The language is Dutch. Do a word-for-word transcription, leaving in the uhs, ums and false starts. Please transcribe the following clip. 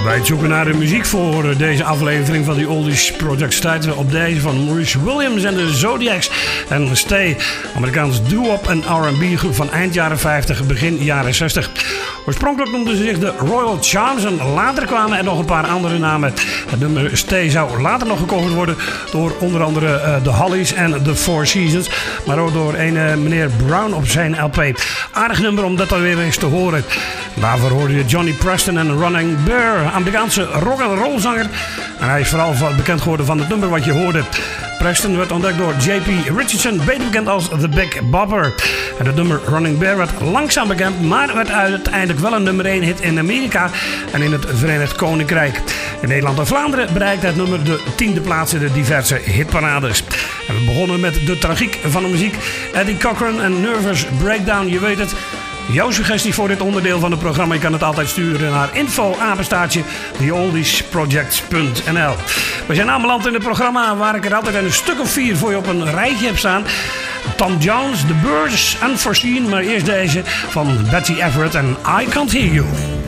Wij zoeken naar de muziek voor deze aflevering van die Oldies Project. Stuiten op deze van Maurice Williams en de Zodiacs. En Stay, Amerikaans doo-wop en R en B groep van eind jaren vijftig, begin jaren zestig. Oorspronkelijk noemden ze zich de Royal Charms en later kwamen er nog een paar andere namen. Het nummer Stay zou later nog gecoverd worden door onder andere uh, de Hollies en de Four Seasons. Maar ook door een uh, meneer Brown op zijn L P. Aardig nummer om dat alweer eens te horen. Daarvoor hoorde je Johnny Preston en Running Bear, Amerikaanse rock and roll zanger. En hij is vooral bekend geworden van het nummer wat je hoorde. Preston werd ontdekt door J P Richardson, beter bekend als The Big Bopper. En het nummer Running Bear werd langzaam bekend, maar werd uiteindelijk wel een nummer één hit in Amerika en in het Verenigd Koninkrijk. In Nederland en Vlaanderen bereikte het nummer de tiende plaats in de diverse hitparades. En we begonnen met de tragiek van de muziek. Eddie Cochran en Nervous Breakdown, je weet het. Jouw suggestie voor dit onderdeel van het programma, je kan het altijd sturen naar info apenstaartje the oldies project punt n l. We zijn aanbeland in het programma waar ik er altijd een stuk of vier voor je op een rijtje heb staan. Tom Jones, The Birds, Unforeseen, maar eerst deze van Betty Everett en I Can't Hear You.